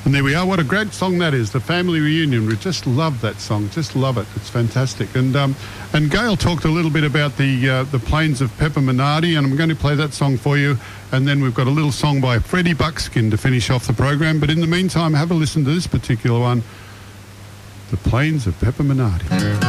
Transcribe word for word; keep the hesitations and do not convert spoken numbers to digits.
And there we are. What a great song that is, The Family Reunion. We just love that song. Just love it. It's fantastic. And um, and Gail talked a little bit about the uh, the Plains of Pepperminardi, and I'm going to play that song for you. And then we've got a little song by Freddie Buckskin to finish off the program. But in the meantime, have a listen to this particular one, The Plains of Pepperminardi.